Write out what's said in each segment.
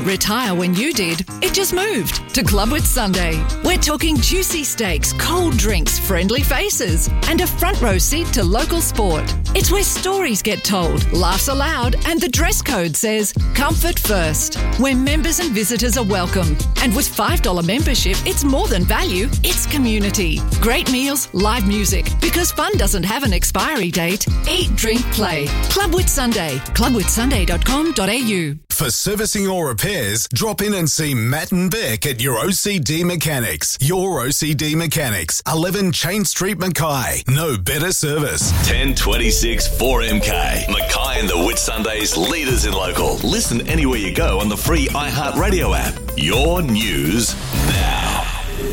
retire when you did. It just moved to Clubwood Sunday. We're talking juicy steaks, cold drinks, friendly faces, and a front row seat to local sport. It's where stories get told, laughs aloud, and the dress code says comfort first, where members and visitors are welcome. And with $5 membership, it's more than value, it's community. Great meals, live music, because fun doesn't have an expiry date. Eat, drink, play. Clubwood Sunday. clubwoodsunday.com.au. For servicing or repairs, drop in and see Matt and Beck at your OCD Mechanics. Your OCD Mechanics, 11 Chain Street, Mackay. No better service. 1026 4MK. Mackay and the Whitsundays, leaders in local. Listen anywhere you go on the free iHeartRadio app. Your news now.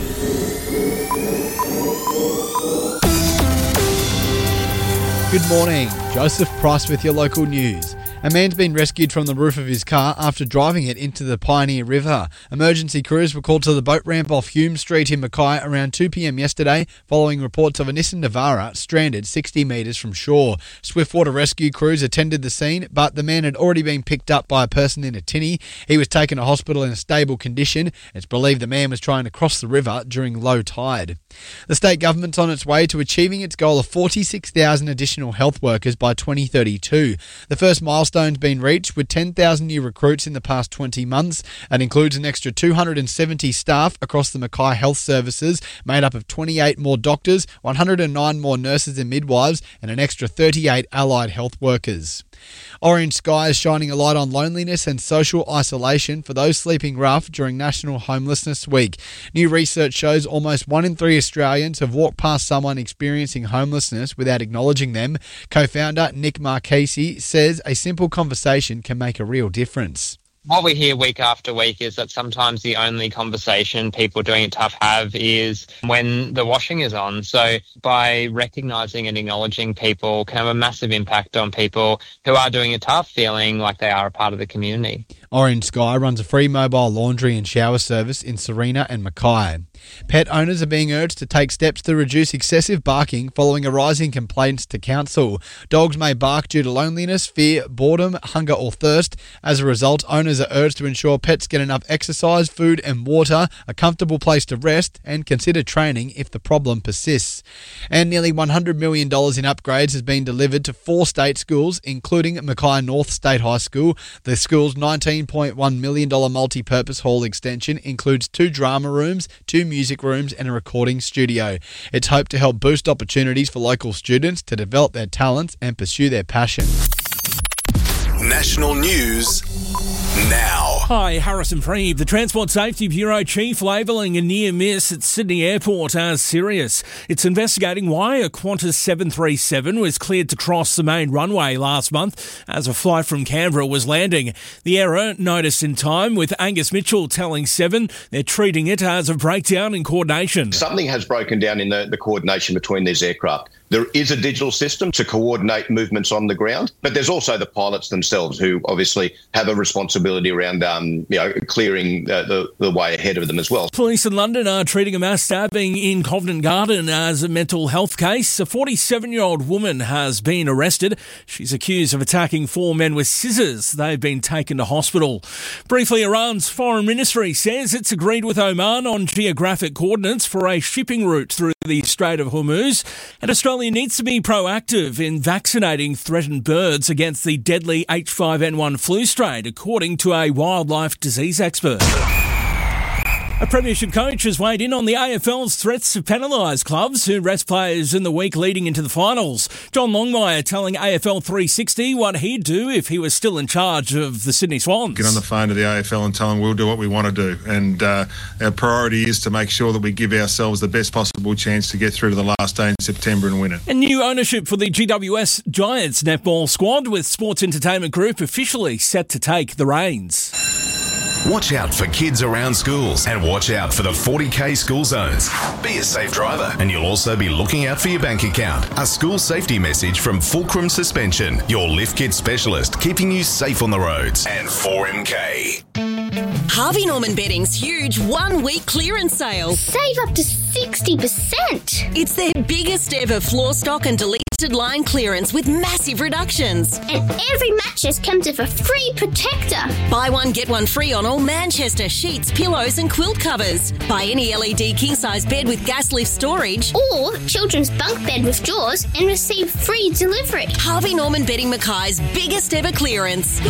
Good morning. Joseph Price with your local news. A man's been rescued from the roof of his car after driving it into the Pioneer River. Emergency crews were called to the boat ramp off Hume Street in Mackay around 2 p.m. yesterday, following reports of a Nissan Navara stranded 60 metres from shore. Swiftwater rescue crews attended the scene, but the man had already been picked up by a person in a tinny. He was taken to hospital in a stable condition. It's believed the man was trying to cross the river during low tide. The state government's on its way to achieving its goal of 46,000 additional health workers by 2032. The first milestone's been reached with 10,000 new recruits in the past 20 months. It includes an extra 270 staff across the Mackay Health Services, made up of 28 more doctors, 109 more nurses and midwives, and an extra 38 allied health workers. Orange skies shining a light on loneliness and social isolation for those sleeping rough during National Homelessness Week. New research shows almost 1 in 3 Australians have walked past someone experiencing homelessness without acknowledging them. Co-founder Nick Marchese says a simple conversation can make a real difference. What we hear week after week is that sometimes the only conversation people doing it tough have is when the washing is on. So by recognising and acknowledging people can have a massive impact on people who are doing it tough, feeling like they are a part of the community. Orange Sky runs a free mobile laundry and shower service in Serena and Mackay. Pet owners are being urged to take steps to reduce excessive barking following a rise in complaints to council. Dogs may bark due to loneliness, fear, boredom, hunger or thirst. As a result, owners are urged to ensure pets get enough exercise, food and water, a comfortable place to rest, and consider training if the problem persists. And nearly $100 million in upgrades has been delivered to 4 state schools, including Mackay North State High School. The school's $19.1 million multi-purpose hall extension includes 2 drama rooms, 2 music rooms and a recording studio. It's hoped to help boost opportunities for local students to develop their talents and pursue their passion. National news now. Hi, Harrison Freeb. The Transport Safety Bureau chief labelling a near miss at Sydney Airport as serious. It's investigating why a Qantas 737 was cleared to cross the main runway last month as a flight from Canberra was landing. The error noticed in time, with Angus Mitchell telling Seven they're treating it as a breakdown in coordination. Something has broken down in the coordination between these aircraft. There is a digital system to coordinate movements on the ground, but there's also the pilots themselves who obviously have a responsibility around clearing the way ahead of them as well. Police in London are treating a mass stabbing in Covent Garden as a mental health case. A 47-year-old woman has been arrested. She's accused of attacking 4 men with scissors. They've been taken to hospital. Briefly, Iran's foreign ministry says it's agreed with Oman on geographic coordinates for a shipping route through the Strait of Hormuz, and Australia needs to be proactive in vaccinating threatened birds against the deadly H5N1 flu strain, according to a wildlife disease expert. A premiership coach has weighed in on the AFL's threats to penalise clubs who rest players in the week leading into the finals. John Longmire telling AFL 360 what he'd do if he was still in charge of the Sydney Swans. Get on the phone to the AFL and tell them we'll do what we want to do. And our priority is to make sure that we give ourselves the best possible chance to get through to the last day in September and win it. And new ownership for the GWS Giants netball squad, with Sports Entertainment Group officially set to take the reins. Watch out for kids around schools and watch out for the 40K school zones. Be a safe driver and you'll also be looking out for your bank account. A school safety message from Fulcrum Suspension, your lift kit specialist, keeping you safe on the roads. And 4MK. Harvey Norman Bedding's huge 1-week clearance sale. Save up to 60%. It's their biggest ever floor stock and delete Trusted line clearance with massive reductions. And every mattress comes with a free protector. Buy one, get one free on all Manchester sheets, pillows and quilt covers. Buy any LED king-size bed with gas lift storage. Or children's bunk bed with drawers and receive free delivery. Harvey Norman Bedding Mackay's biggest ever clearance.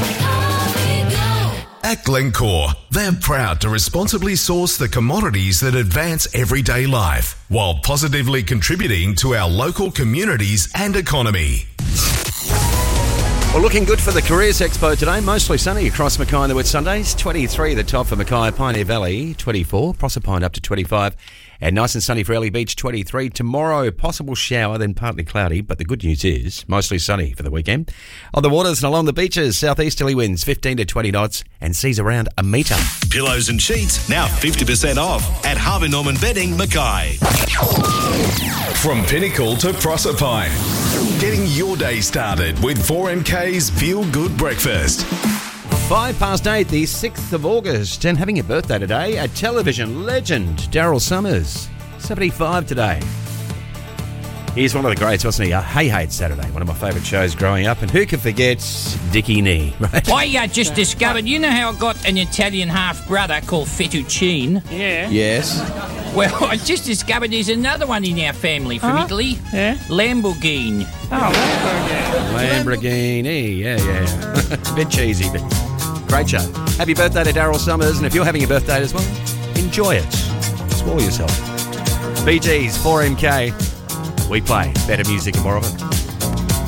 At Glencore, they're proud to responsibly source the commodities that advance everyday life while positively contributing to our local communities and economy. Well, looking good for the Careers Expo today. Mostly sunny across Mackay and the Whitsundays. 23 the top for Mackay, Pioneer Valley, 24. Proserpine up to 25. And nice and sunny for Early Beach, 23. Tomorrow, possible shower, then partly cloudy. But the good news is mostly sunny for the weekend. On the waters and along the beaches, southeasterly winds 15 to 20 knots and seas around a metre. Pillows and sheets now 50% off at Harvey Norman Bedding, Mackay. From Pinnacle to Proserpine, getting your day started with 4MK's Feel Good Breakfast. 8:05, the 6th of August, and having a birthday today, a television legend, Daryl Summers, 75 today. He's one of the greats, wasn't he? Hey Hey It's Saturday, one of my favourite shows growing up, and who can forget Dickie Nee, right? I just discovered, you know how I got an Italian half-brother called Fettuccine? Yeah. Yes. Well, I just discovered there's another one in our family from Italy. Yeah. Lamborghini. Oh, Lamborghini, yeah. Bit cheesy, but great show. Happy birthday to Daryl Summers, and if you're having a birthday as well, enjoy it. Spoil yourself. BG's 4MK. We play better music and more of it.